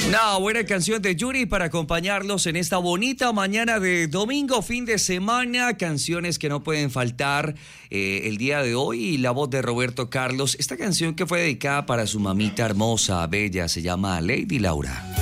Una buena canción de Yuri para acompañarlos en esta bonita mañana de domingo, fin de semana. Canciones que no pueden faltar el día de hoy. Y la voz de Roberto Carlos. Esta canción que fue dedicada para su mamita hermosa, bella, se llama Lady Laura.